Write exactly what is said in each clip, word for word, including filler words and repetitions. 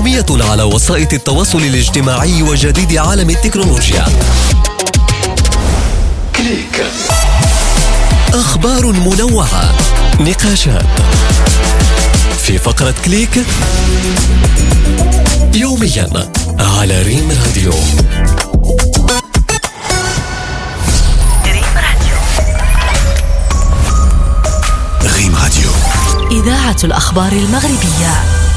يومية على وسائل التواصل الاجتماعي وجديد عالم التكنولوجيا. كليك. أخبار منوعة، نقاشات في فقرة كليك يوميا على ريم راديو. ريم راديو، إذاعة الأخبار المغربية.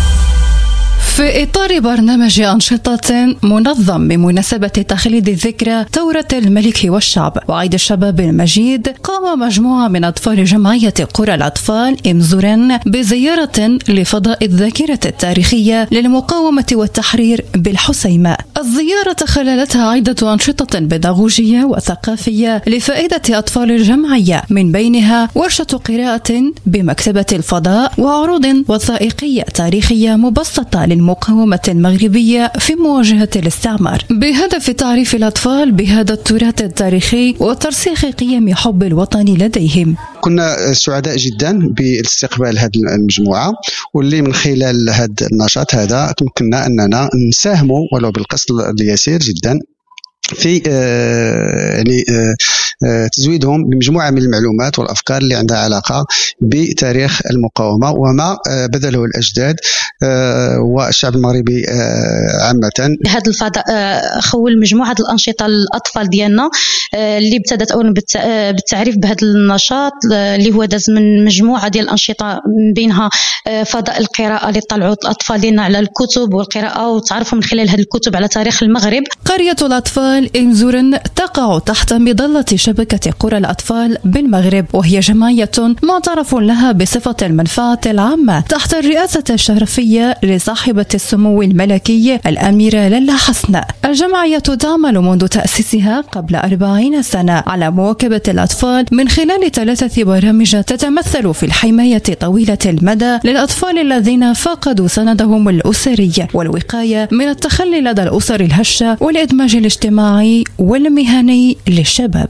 في إطار برنامج أنشطة منظم بمناسبة تخليد ذكرى ثورة الملك والشعب وعيد الشباب المجيد، قام مجموعة من أطفال جمعية قرى الأطفال إمزورن بزيارة لفضاء الذاكرة التاريخية للمقاومة والتحرير بالحسيمة. الزيارة خللتها عدة أنشطة بيداغوجية وثقافية لفائدة أطفال الجمعية، من بينها ورشة قراءة بمكتبة الفضاء وعروض وثائقية تاريخية مبسطة للمقاومة المغربية في مواجهة الاستعمار، بهدف تعريف الأطفال بهذا التراث التاريخي وترسيخ قيم حب الوطن لديهم. كنا سعداء جدا باستقبال هذه المجموعة، واللي من خلال هذا النشاط هذا تمكننا أننا نساهموا ولو بالقسط اليسير جدا في آه يعني آه آه تزويدهم بمجموعة من المعلومات والأفكار اللي عندها علاقة بتاريخ المقاومة وما آه بذله الأجداد آه والشعب المغربي آه عامة. هذا الفضاء آه خول مجموعة الأنشطة للأطفال ديالنا آه اللي ابتدت أولا بالتعريف بهذا النشاط آه اللي هو داز من مجموعة ديال الأنشطة، من بينها آه فضاء القراءة اللي طلعوا الأطفال ديالنا على الكتب والقراءة وتعرفوا من خلال هذه الكتب على تاريخ المغرب. قرية الأطفال إمزورن تقع تحت مظلة شبكة قرى الأطفال بالمغرب، وهي جمعية معترف لها بصفة المنفعة العامة تحت الرئاسة الشرفية لصاحبة السمو الملكي الأميرة لاله حسن. الجمعية تعمل منذ تأسيسها قبل أربعين سنة على مواكبة الأطفال من خلال ثلاثة برامج تتمثل في الحماية طويلة المدى للأطفال الذين فقدوا سندهم الأسري، والوقاية من التخلي لدى الأسر الهشة، والإدماج الاجتماعي والمهني للشباب.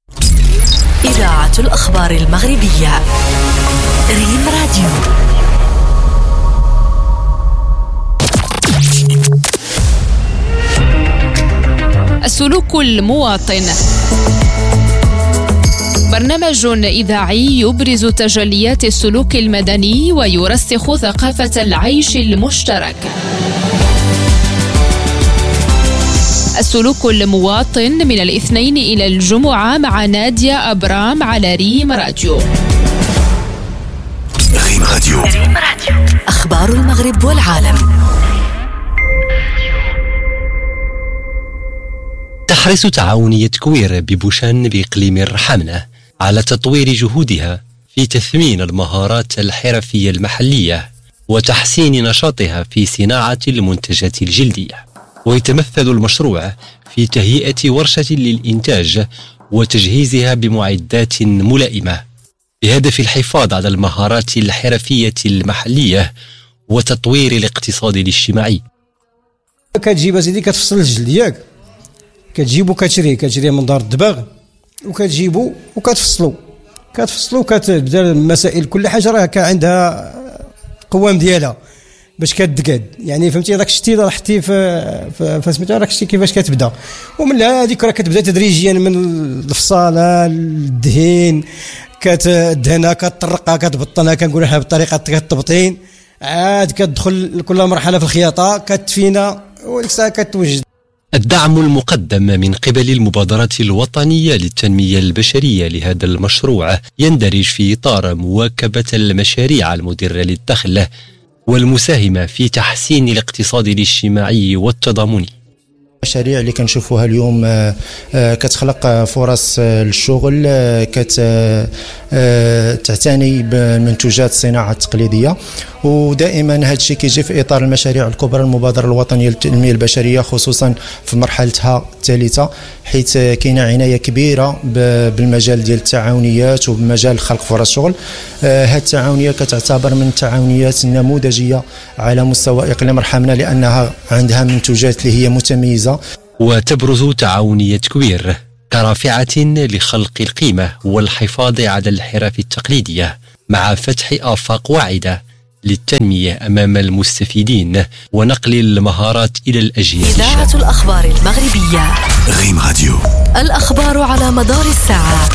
إذاعة الأخبار المغربية، ريم راديو. السلوك المواطن، برنامج إذاعي يبرز تجليات السلوك المدني ويرسخ ثقافة العيش المشترك. السلوك المواطن من الاثنين إلى الجمعة مع نادية أبرام على ريم راديو. ريم راديو، أخبار المغرب والعالم. تحرص تعاونية كوير ببوشان بإقليم الرحمنة على تطوير جهودها في تثمين المهارات الحرفية المحلية وتحسين نشاطها في صناعة المنتجات الجلدية. ويتمثل المشروع في تهيئة ورشة للإنتاج وتجهيزها بمعدات ملائمة بهدف الحفاظ على المهارات الحرفية المحلية وتطوير الاقتصاد الاجتماعي. كتجيب سيدي كتفصل الجلد ياك، كتجيبو كتشريه كتشريه من دار الدباغ وكتجيبو وكتفصلو كتفصلو كتبدا المسائل كل حاجه راه عندها قوام ديالها باش كتقاد، يعني فهمتي راك شتي راه حتي في فسميتها راك شتي كيفاش كتبدا، ومن هذيك راه كتبدا تدريجيا من الفصاله الدهين كتدهنها كتطرقها كتبطنها كنقولوا حنا بالطريقه التبطين، عاد كتدخل كل مرحله في الخياطه كتفينا وديك الساعه كتوجد. الدعم المقدم من قبل المبادرات الوطنية للتنمية البشرية لهذا المشروع يندرج في إطار مواكبة المشاريع المدرة للدخل والمساهمة في تحسين الاقتصاد الاجتماعي والتضامني. المشاريع اللي كنشوفوها اليوم كتخلق فرص للشغل، كتعتني بمنتوجات الصناعة التقليدية، ودائما هذا الشيء كيجي في إطار المشاريع الكبرى المبادرة الوطنية للتنمية البشرية، خصوصا في مرحلتها الثالثة، حيث كاينه عناية كبيرة بالمجال ديال التعاونيات وبمجال خلق فرص شغل. هذه التعاونية كتعتبر من التعاونيات النموذجية على مستوى إقليم رحمنة لأنها عندها منتوجات اللي هي متميزة. وتبرز تعاونية كوير كرافعة لخلق القيمة والحفاظ على الحرف التقليدية مع فتح آفاق واعدة للتنمية أمام المستفيدين ونقل المهارات إلى الأجيال. إذاعة الأخبار المغربية ريم راديو، الأخبار على مدار الساعة.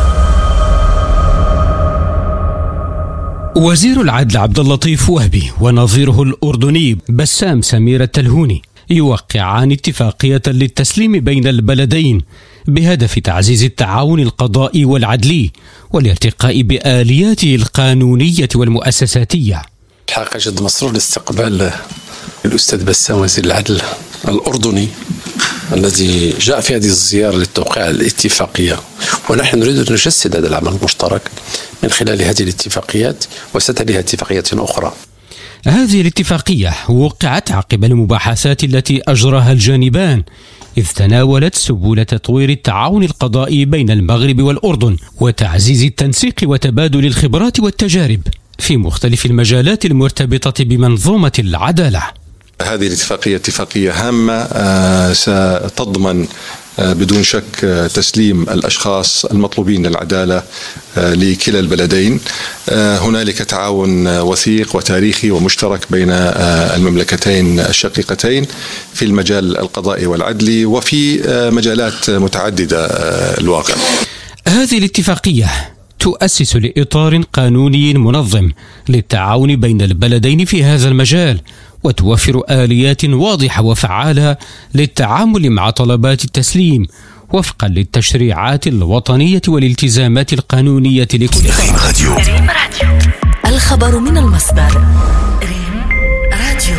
وزير العدل عبد اللطيف وهبي ونظيره الأردني بسام سمير التلهوني يوقعان اتفاقية للتسليم بين البلدين بهدف تعزيز التعاون القضائي والعدلي والارتقاء بآلياته القانونية والمؤسساتية. الحقيقة جد مسرور لاستقبال الأستاذ بسام وزير العدل الأردني الذي جاء في هذه الزيارة للتوقيع على الاتفاقية، ونحن نريد أن نجسد هذا العمل المشترك من خلال هذه الاتفاقيات وستليها اتفاقيات أخرى. هذه الاتفاقية وقعت عقب المباحثات التي أجراها الجانبان، إذ تناولت سبل تطوير التعاون القضائي بين المغرب والأردن وتعزيز التنسيق وتبادل الخبرات والتجارب في مختلف المجالات المرتبطة بمنظومة العدالة. هذه الاتفاقية اتفاقية هامة ستضمن بدون شك تسليم الأشخاص المطلوبين للعدالة لكلا البلدين. هنالك تعاون وثيق وتاريخي ومشترك بين المملكتين الشقيقتين في المجال القضائي والعدلي وفي مجالات متعددة الواقع. هذه الاتفاقية تؤسس لإطار قانوني منظم للتعاون بين البلدين في هذا المجال، وتوفر آليات واضحة وفعالة للتعامل مع طلبات التسليم وفقا للتشريعات الوطنية والالتزامات القانونية لكل ريم راديو. الخبر من المصدر. ريم راديو.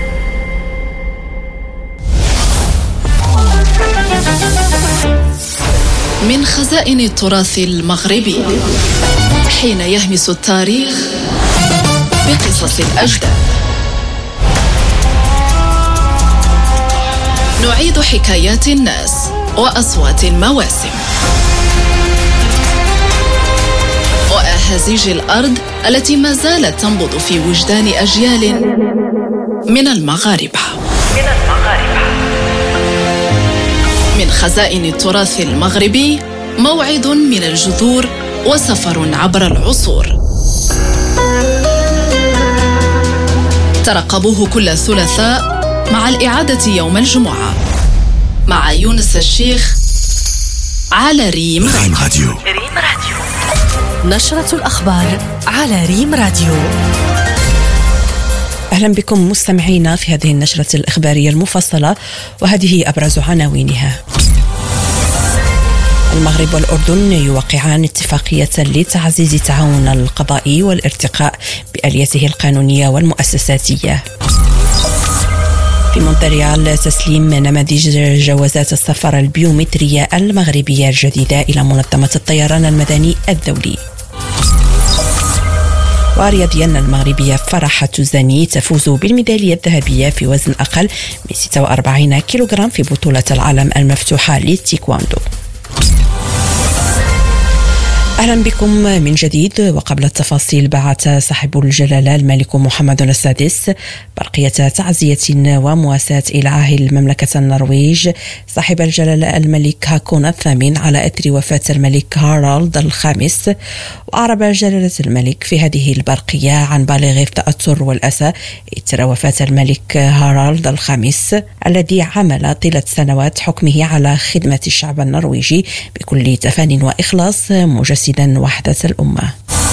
من خزائن التراث المغربي، حين يهمس التاريخ بقصص الأجداد، نعيد حكايات الناس وأصوات المواسم وأهازيج الأرض التي ما زالت تنبض في وجدان أجيال من المغاربة. من خزائن التراث المغربي، موعد من الجذور وسفر عبر العصور. ترقبوه كل ثلاثاء مع الإعادة يوم الجمعة مع يونس الشيخ على ريم راديو. نشرة الأخبار على ريم راديو. أهلا بكم مستمعينا في هذه النشرة الإخبارية المفصلة، وهذه أبرز عناوينها. المغرب والأردن يوقعان اتفاقية لتعزيز التعاون القضائي والارتقاء بآلياته القانونية والمؤسساتية. في مونتريال تسليم نماذج جوازات السفر البيومترية المغربية الجديدة إلى منظمة الطيران المدني الدولي. ورياضيا المغربية فرح تزاني تفوز بالميدالية الذهبية في وزن أقل من ستة وأربعين كيلوغرام في بطولة العالم المفتوحة للتايكواندو. أهلا بكم من جديد. وقبل التفاصيل، بعث صاحب الجلالة الملك محمد السادس برقية تعزية ومواساة إلى عاهل مملكة النرويج صاحب الجلالة الملك هاكون الثامن على إثر وفاة الملك هارالد الخامس. وأعرب جلالة الملك في هذه البرقية عن بالغ التأثر والأسى إثر وفاة الملك هارالد الخامس الذي عمل طيلة سنوات حكمه على خدمة الشعب النرويجي بكل تفان وإخلاص، مجسدا وحدة الأمة.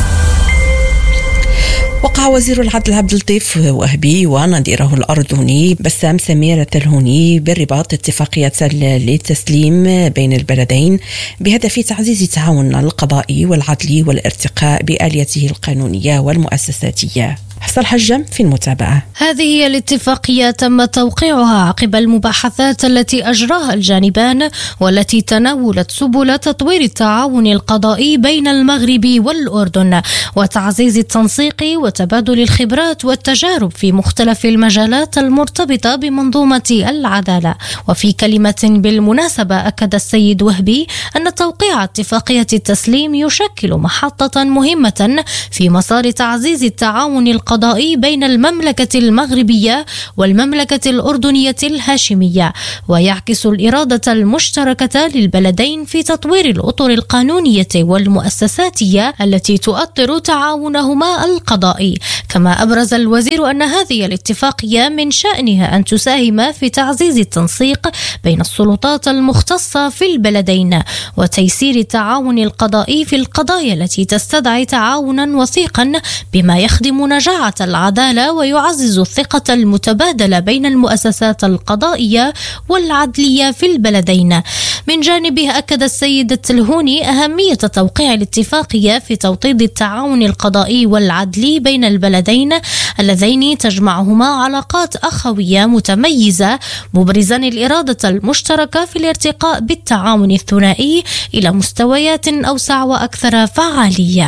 وقع وزير العدل عبد اللطيف وهبي ونظيره الأردني بسام سمير التلهوني بالرباط اتفاقية للتسليم بين البلدين بهدف تعزيز التعاون القضائي والعدلي والارتقاء بآلياته القانونية والمؤسساتية. حسن الحجام في المتابعة. هذه هي الاتفاقية تم توقيعها عقب المباحثات التي أجراها الجانبان، والتي تناولت سبل تطوير التعاون القضائي بين المغرب والأردن وتعزيز التنسيق وتبادل الخبرات والتجارب في مختلف المجالات المرتبطة بمنظومة العدالة. وفي كلمة بالمناسبة أكد السيد وهبي أن توقيع اتفاقية التسليم يشكل محطة مهمة في مسار تعزيز التعاون القضائي القضائي بين المملكة المغربية والمملكة الأردنية الهاشمية، ويعكس الإرادة المشتركة للبلدين في تطوير الأطر القانونية والمؤسساتية التي تؤطر تعاونهما القضائي. كما أبرز الوزير أن هذه الاتفاقية من شأنها أن تساهم في تعزيز التنسيق بين السلطات المختصة في البلدين وتيسير التعاون القضائي في القضايا التي تستدعي تعاونا وثيقا بما يخدم نجاعة العدالة ويعزز الثقة المتبادلة بين المؤسسات القضائية والعدلية في البلدين. من جانبه أكد السيد التلهوني أهمية توقيع الاتفاقية في توطيد التعاون القضائي والعدلي بين البلدين اللذين تجمعهما علاقات أخوية متميزة، مبرزا الإرادة المشتركة في الارتقاء بالتعاون الثنائي إلى مستويات أوسع وأكثر فعالية.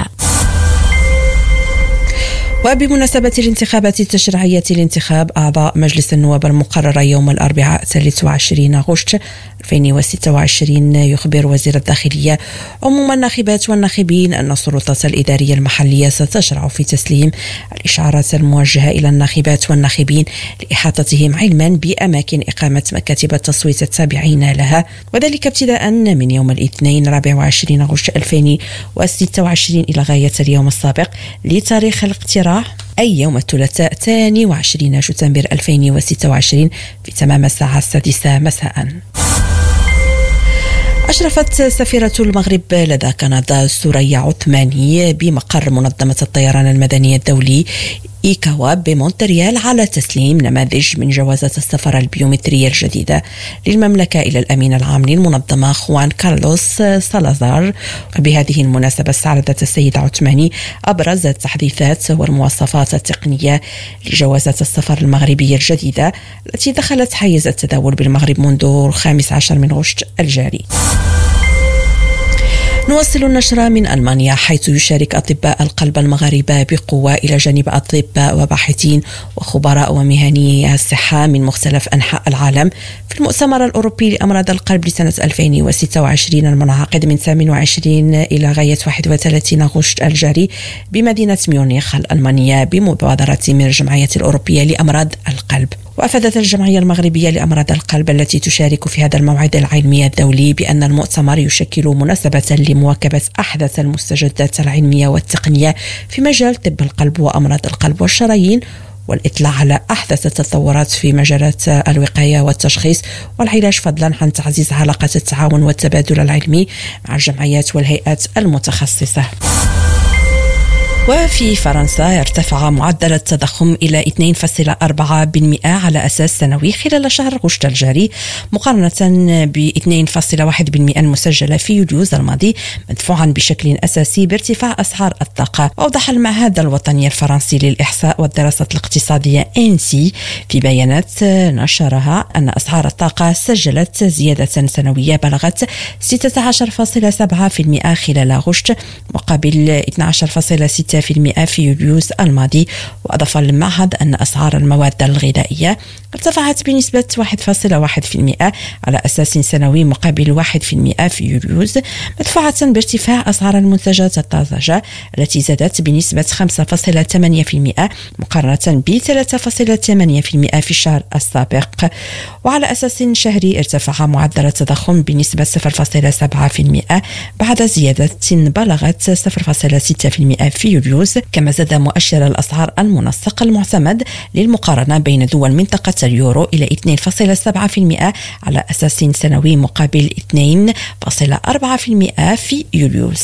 وبمناسبة الانتخابات التشريعية لانتخاب أعضاء مجلس النواب المقررة يوم الأربعاء ثلاثة وعشرين أغسطس ألفين وستة وعشرين، يخبر وزير الداخلية عموم الناخبات والناخبين أن السلطات الإدارية المحلية ستشرع في تسليم الإشعارات الموجهة إلى الناخبات والناخبين لإحاطتهم علما بأماكن إقامة مكاتب التصويت التابعين لها، وذلك ابتداء من يوم الاثنين رابع وعشرين أغسطس ألفين وستة وعشرين إلى غاية اليوم السابق لتاريخ الاقتراع أي يوم الثلاثاء الثاني وعشرين شتنبر ألفين وستة وعشرين في تمام الساعة السادسة مساء. أشرفت سفيرة المغرب لدى كندا سوريا عثماني بمقر منظمة الطيران المدني الدولي إيكاوا بمونتريال على تسليم نماذج من جوازات السفر البيومترية الجديدة للمملكة إلى الأمين العام للمنظمة خوان كارلوس سالازار. بهذه المناسبة استعرضت السيدة عثماني أبرز التحديثات والمواصفات التقنية لجوازات السفر المغربية الجديدة التي دخلت حيز التداول بالمغرب منذ الخامس عشر من أغسطس الجاري. نواصل النشرة من ألمانيا، حيث يشارك أطباء القلب المغاربة بقوة إلى جانب أطباء وباحثين وخبراء ومهنيي الصحة من مختلف أنحاء العالم في المؤتمر الأوروبي لأمراض القلب لسنة ألفين وستة وعشرين المنعقد من ثمانية وعشرين إلى غاية واحد وثلاثين أغسطس الجاري بمدينة ميونخ الألمانية بمبادرة من الجمعية الأوروبية لأمراض القلب. وأفادت الجمعية المغربية لأمراض القلب التي تشارك في هذا الموعد العلمي الدولي بأن المؤتمر يشكل مناسبة لمواكبة أحدث المستجدات العلمية والتقنية في مجال طب القلب وأمراض القلب والشرايين، والإطلاع على أحدث التطورات في مجالات الوقاية والتشخيص والعلاج، فضلا عن تعزيز علاقات التعاون والتبادل العلمي مع الجمعيات والهيئات المتخصصة. وفي فرنسا ارتفع معدل التضخم إلى اثنين فاصلة أربعة بالمئة على أساس سنوي خلال شهر أغسطس الجاري، مقارنة ب اثنين فاصلة واحد بالمئة المسجلة في يوليوز الماضي، مدفوعا بشكل أساسي بارتفاع أسعار الطاقة. أوضح المعهد الوطني الفرنسي للإحصاء والدراسات الاقتصادية إنسي في بيانات نشرها أن أسعار الطاقة سجلت زيادة سنوية بلغت ستة عشر فاصلة سبعة بالمئة خلال أغسطس مقابل اثني عشر فاصلة ستة بالمئة في يوليوز الماضي. وأضاف المعهد أن أسعار المواد الغذائية ارتفعت بنسبة واحد فاصلة واحد بالمئة على أساس سنوي مقابل واحد بالمئة في يوليوز، مدفوعة بارتفاع أسعار المنتجات الطازجة التي زادت بنسبة خمسة فاصلة ثمانية بالمئة مقارنة ب ثلاثة فاصلة ثمانية بالمئة في الشهر السابق. وعلى أساس شهري ارتفع معدل التضخم بنسبة صفر فاصلة سبعة بالمئة بعد زيادة بلغت صفر فاصلة ستة بالمئة في يوليوز. كما زاد مؤشر الأسعار المنسق المعتمد للمقارنة بين دول منطقة اليورو إلى اثنين فاصلة سبعة بالمئة على أساس سنوي مقابل اثنين فاصلة أربعة بالمئة في يوليوز.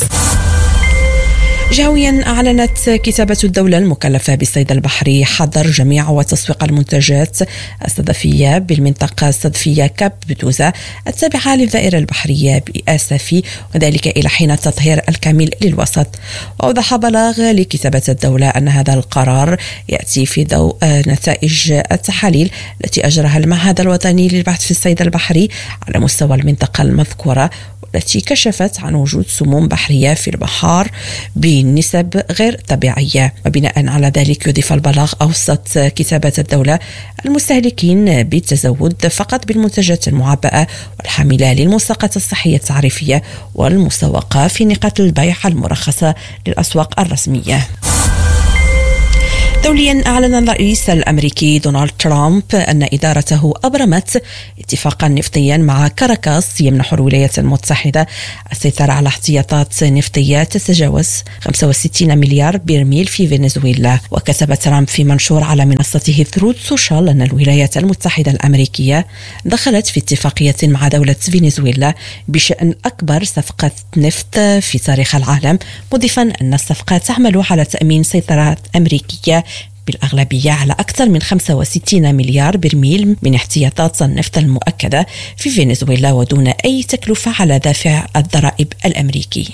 جهويا أعلنت كتابة الدولة المكلفة بالصيد البحري حظر جميع وتسويق المنتجات الصدفية بالمنطقة الصدفية كاب بدوزة التابعة للدائرة البحرية بآسفي، وذلك إلى حين التطهير الكامل للوسط. وأوضح بلاغ لكتابة الدولة أن هذا القرار يأتي في ضوء نتائج التحاليل التي أجراها المعهد الوطني للبحث في الصيد البحري على مستوى المنطقة المذكورة، التي كشفت عن وجود سموم بحرية في البحار بنسب غير طبيعية. وبناء على ذلك يضيف البلاغ أوصت كتابة الدولة المستهلكين بالتزود فقط بالمنتجات المعبأة والحاملة للملصقات الصحية التعريفية والمسوقة في نقاط البيع المرخصة للأسواق الرسمية. دوليا أعلن الرئيس الأمريكي دونالد ترامب أن إدارته أبرمت اتفاقا نفطيا مع كاراكاس يمنح الولايات المتحدة السيطرة على احتياطات نفطية تتجاوز خمسة وستين مليار برميل في فنزويلا. وكتب ترامب في منشور على منصته ثرود سوشيال أن الولايات المتحدة الأمريكية دخلت في اتفاقية مع دولة فنزويلا بشأن أكبر صفقة نفط في تاريخ العالم، مضيفا أن الصفقة تعمل على تأمين سيطرة أمريكية بالأغلبية على أكثر من خمسة وستين مليار برميل من احتياطات النفط المؤكدة في فنزويلا ودون أي تكلفة على دافع الضرائب الأمريكي.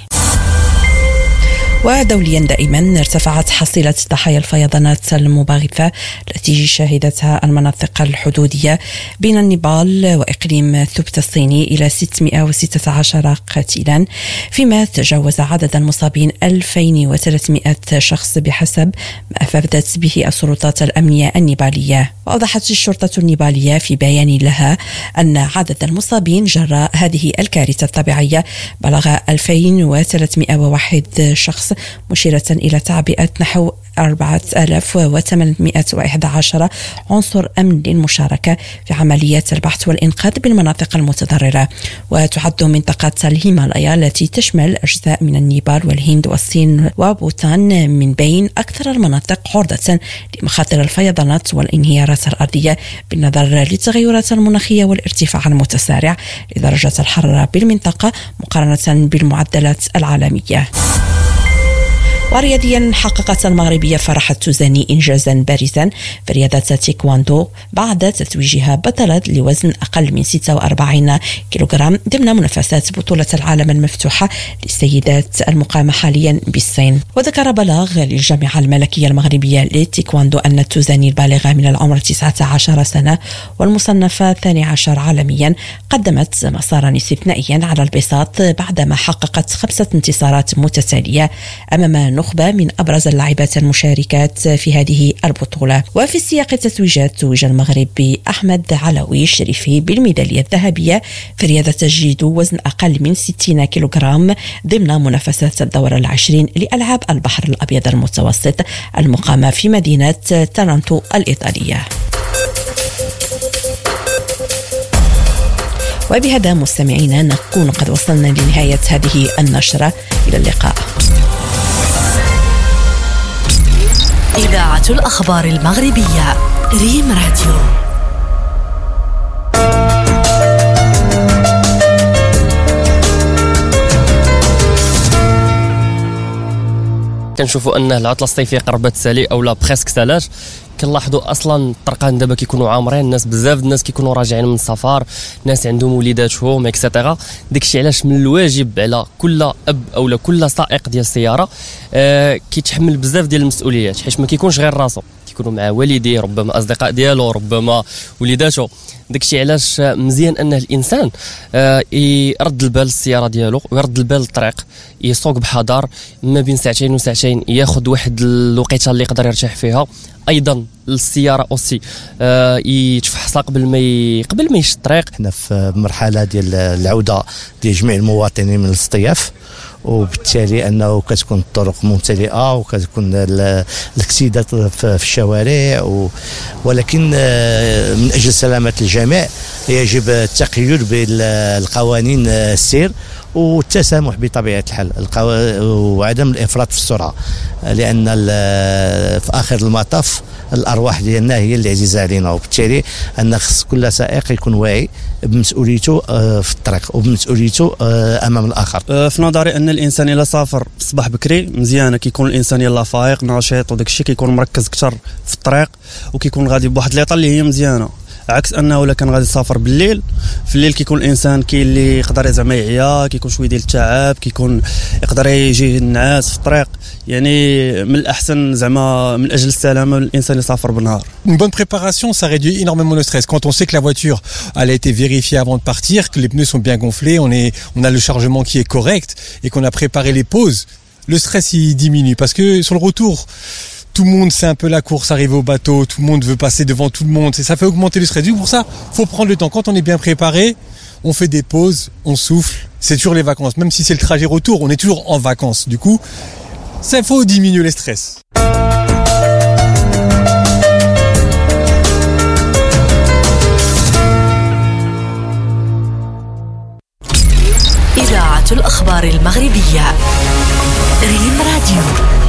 ودوليا دائما ارتفعت حصيلة ضحايا الفيضانات المباغتة التي شهدتها المناطق الحدودية بين النيبال وإقليم ثبت الصيني إلى ستمائة وستة عشر قتيلا، فيما تجاوز عدد المصابين ألفين وثلاثمائة شخص بحسب ما أفادت به السلطات الأمنية النيبالية. وأوضحت الشرطة النيبالية في بيان لها أن عدد المصابين جراء هذه الكارثة الطبيعية بلغ ألفين وثلاثمائة وواحد شخص، مشيرة إلى تعبئة نحو أربعة آلاف وثمانمائة وأحد عشر عنصر أمن للمشاركة في عمليات البحث والإنقاذ بالمناطق المتضررة. وتعد منطقة الهيمالايا التي تشمل أجزاء من النيبال والهند والصين وبوتان من بين أكثر المناطق عرضة لمخاطر الفيضانات والانهيارات الأرضية بالنظر للتغيرات المناخية والارتفاع المتسارع لدرجة الحرارة بالمنطقة مقارنة بالمعدلات العالمية. ورياضيا حققت المغربية فرح التوزاني إنجازا بارزا في رياضة تايكواندو بعد تتويجها بطلة لوزن أقل من ستة وأربعين كيلوغرام ضمن منافسات بطولة العالم المفتوحة للسيدات المقامة حاليا بالصين. وذكر بلاغ للجامعة الملكية المغربية للتايكواندو أن التوزاني البالغة من العمر تسعة عشر سنة والمصنفة ثاني عشر عالميا قدمت مسارا استثنائيا على البساط بعدما حققت خمسة انتصارات متتالية أمام نخبة من أبرز اللاعبات المشاركات في هذه البطولة. وفي سياق التتويجات توج المغرب بأحمد علوي الشريفي بالميدالية الذهبية في رياضة الجيدو وزن أقل من ستين كيلوغرام ضمن منافسات الدورة العشرين لألعاب البحر الأبيض المتوسط المقامة في مدينة تارنتو الإيطالية. وبهذا مستمعينا نكون قد وصلنا لنهاية هذه النشرة. إلى اللقاء. إذاعة الأخبار المغربية ريم راديو. كنشوفوا ان العطله الصيفيه قربت تسالي او لا بريسك سالات. كنلاحظوا اصلا الطرقان دابا كيكونوا عامرين، الناس بزاف الناس كيكونوا راجعين من السفر، ناس عندهم وليداتهم اكسيتيرا. داكشي علاش من الواجب على كل اب او لا كل سائق ديال السياره آه كيتحمل بزاف ديال المسؤوليات، حيت ما كيكونش غير راسو، كيكونوا مع والديه، ربما اصدقاء ديالو، ربما وليداته. داكشي علاش مزيان ان الانسان آه يرد البال السياره ديالو ويرد البال الطريق، يسوق بحذر ما بين ساعتين وساعتين، ياخذ واحد الوقيته اللي يقدر يرتاح فيها. ايضا السياره اوسي آه يتفحصها قبل ما ي... قبل ما يمشي الطريق. حنا في مرحله ديال العوده ديال جميع المواطنين من الاصطياف، وبالتالي انه كتكون الطرق ممتلئه وكتكون الاكسيدات في الشوارع و... ولكن من اجل سلامه الجميع يجب التقيد بالقوانين السير والتسامح بطبيعه الحال القو... وعدم الافراط في السرعه، لان في اخر المطاف الارواح ديالنا هي اللي عزيزه علينا، وبالتالي ان خص كل سائق يكون واعي بمسؤوليته في الطريق وبمسؤوليته امام الاخر. في نظري ان الانسان الا سافر في الصباح بكري مزيانه، كيكون الانسان يلا فايق نشيط وداك الشيء كيكون مركز اكثر في الطريق وكيكون غادي بواحد ليطه اللي هي مزيانه، عكس انه الا كان غادي يسافر بالليل. في الليل كيكون الانسان كاين اللي يقدر زعما يعيا، كيكون شويه ديال التعب، كيكون يقدر يجي النعاس في الطريق. يعني من الاحسن زعما من اجل السلامه الانسان يسافر بالنهار. Une bonne préparation, ça réduit énormément le stress. Quand on sait que la voiture elle a été vérifiée avant de partir, que les pneus sont bien gonflés, on est, on a le chargement qui est correct et qu'on a préparé les pauses, le stress il diminue. Parce que sur le retour, tout le monde c'est un peu la course, arriver au bateau, tout le monde veut passer devant tout le monde, et ça fait augmenter le stress. Du coup, pour ça, faut prendre le temps. Quand on est bien préparé, on fait des pauses, on souffle. C'est toujours les vacances. Même si c'est le trajet retour, on est toujours en vacances. Du coup, ça faut diminuer le stress. الأخبار المغربية. ريم راديو.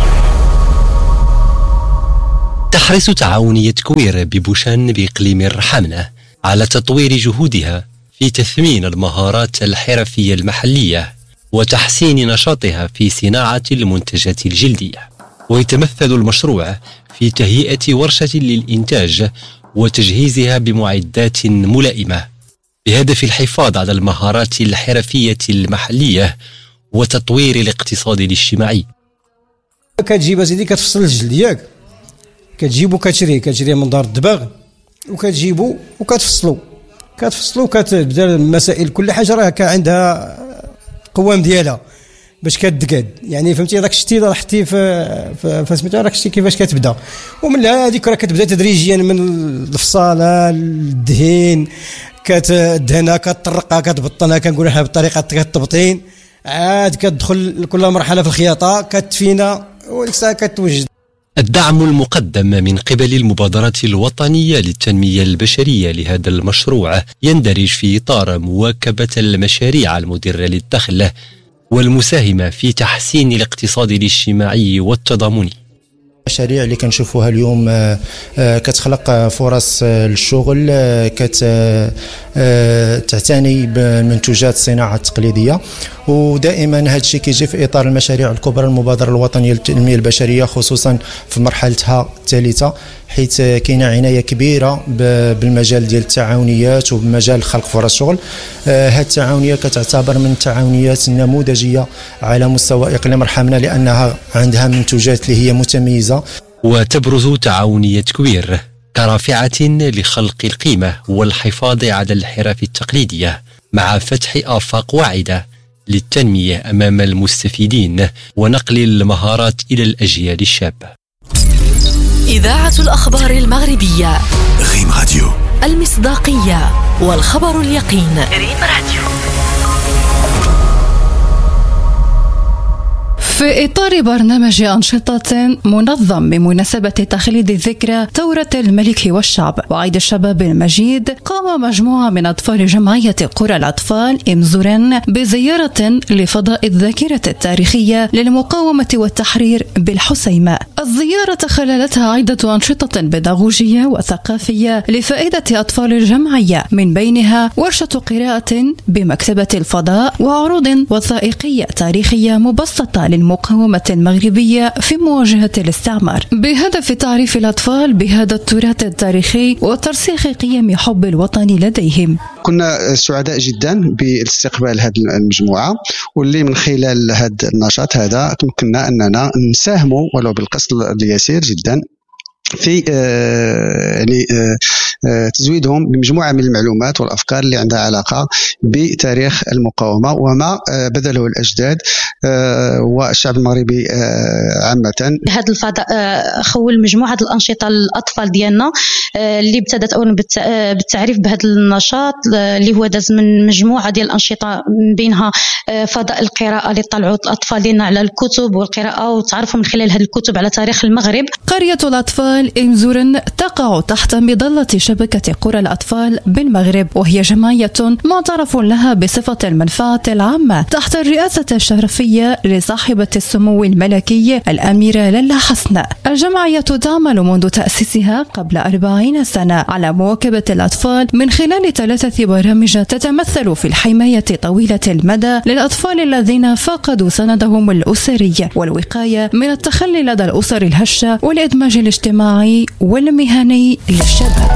تحرص تعاونية كوير ببوشان بإقليم الرحمنة على تطوير جهودها في تثمين المهارات الحرفية المحلية وتحسين نشاطها في صناعة المنتجات الجلدية. ويتمثل المشروع في تهيئة ورشة للإنتاج وتجهيزها بمعدات ملائمة بهدف الحفاظ على المهارات الحرفية المحلية وتطوير الاقتصاد الاجتماعي. كتجيب اسيدي كتفصل الجلد ديالك، كتجيبو كتشريه كتشريه من دار الدباغ وكتجيبو وكتفصلو كتفصلو كتبدا المسائل كل حاجه راه كان عندها قوام ديالها باش كتقاد، يعني فهمتي داك الشتي راه حتي في فسميتو راك شتي كيفاش كتبدا، ومن هذيك راه كتبدا تدريجيا من الفصاله للدهين، كتدهنها كتطرقها كتبطنها كنقولوا حنا بالطريقه التبطين، عاد كتدخل كل مرحله في الخياطه كتفينا وديك الساعه كتوجد. الدعم المقدم من قبل المبادرة الوطنية للتنمية البشرية لهذا المشروع يندرج في إطار مواكبة المشاريع المدرة للدخل والمساهمة في تحسين الاقتصاد الاجتماعي والتضامني. المشاريع اللي كنشوفوها اليوم كتخلق فرص للشغل، كتعتني بمنتوجات الصناعة التقليدية، ودائما هذا الشيء كيجي في إطار المشاريع الكبرى المبادرة الوطنية للتنمية البشرية خصوصا في مرحلتها الثالثة، حيث كاينه عناية كبيرة بالمجال ديال التعاونيات وبمجال خلق فرص شغل. هذه التعاونية كتعتبر من التعاونيات النموذجية على مستوى إقليم الرحمنة لأنها عندها منتوجات اللي هي متميزة. وتبرز تعاونية كوير كرافعة لخلق القيمة والحفاظ على الحرف التقليدية مع فتح آفاق واعدة للتنمية أمام المستفيدين ونقل المهارات إلى الأجيال الشابة. إذاعة الأخبار المغربية. ريم راديو. المصداقية والخبر اليقين. ريم راديو. في إطار برنامج أنشطة منظم بمناسبة تخليد ذكرى ثورة الملك والشعب وعيد الشباب المجيد، قام مجموعة من أطفال جمعية قرى الأطفال إمزورن بزيارة لفضاء الذاكرة التاريخية للمقاومة والتحرير بالحسيمة. الزيارة خللتها عدة أنشطة بيداغوجية وثقافية لفائدة أطفال الجمعية، من بينها ورشة قراءة بمكتبة الفضاء وعروض وثائقية تاريخية مبسطة للمقاومة المغربية في مواجهة الاستعمار، بهدف تعريف الأطفال بهذا التراث التاريخي وترسيخ قيم حب الوطن لديهم. كنا سعداء جدا باستقبال هذه المجموعة، واللي من خلال هذا النشاط هذا تمكننا أننا نساهموا ولو بالقسط اليسير جدا في آه يعني آه آه تزويدهم بمجموعة من المعلومات والأفكار اللي عندها علاقة بتاريخ المقاومة وما آه بذله الأجداد آه والشعب المغربي آه عامة. هذا الفضاء آه خول مجموعة الأنشطة للأطفال ديالنا آه اللي ابتدت أولا بالتعريف بهذا النشاط آه اللي هو داز من مجموعة ديال الأنشطة من بينها آه فضاء القراءة اللي طلعوا الأطفال ديالنا على الكتب والقراءة وتعرفوا من خلال هذه الكتب على تاريخ المغرب. قرية الأطفال إمزورن تقع تحت مظلة شبكة قرى الأطفال بالمغرب، وهي جمعية معترف لها بصفة المنفعة العامة تحت الرئاسة الشرفية لصاحبة السمو الملكي الأميرة لاله حسن. الجمعية تعمل منذ تأسيسها قبل أربعين سنة على مواكبة الأطفال من خلال ثلاثة برامج تتمثل في الحماية طويلة المدى للأطفال الذين فقدوا سندهم الأسري والوقاية من التخلي لدى الأسر الهشة والإدماج الاجتماعي والمهني للشباب.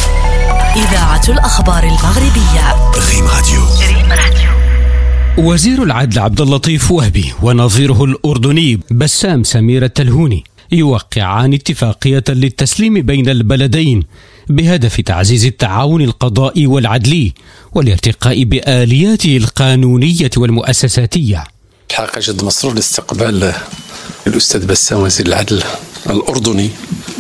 إذاعة الأخبار المغربية. ريم راديو. ريم راديو. وزير العدل عبد اللطيف وهبي ونظيره الأردني بسام سمير التلهوني يوقعان اتفاقية للتسليم بين البلدين بهدف تعزيز التعاون القضائي والعدلي والارتقاء بآلياته القانونية والمؤسساتية. الحقيقة جد مسرور لاستقبال الأستاذ بسام وزير العدل الأردني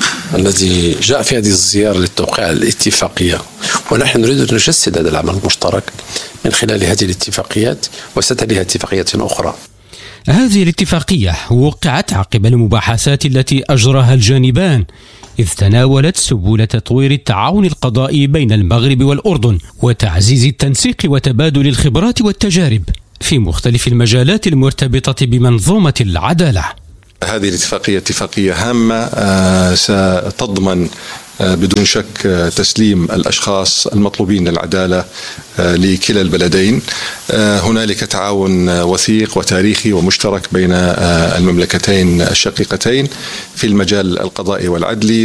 الذي جاء في هذه الزيارة للتوقيع الاتفاقية، ونحن نريد أن نجسد هذا العمل المشترك من خلال هذه الاتفاقيات وستليها اتفاقيات أخرى. هذه الاتفاقية وقعت عقب المباحثات التي أجراها الجانبان، إذ تناولت سبل تطوير التعاون القضائي بين المغرب والأردن وتعزيز التنسيق وتبادل الخبرات والتجارب. في مختلف المجالات المرتبطة بمنظومة العدالة. هذه الاتفاقية اتفاقية هامة ستضمن بدون شك تسليم الأشخاص المطلوبين للعدالة لكلا البلدين. هنالك تعاون وثيق وتاريخي ومشترك بين المملكتين الشقيقتين في المجال القضائي والعدلي.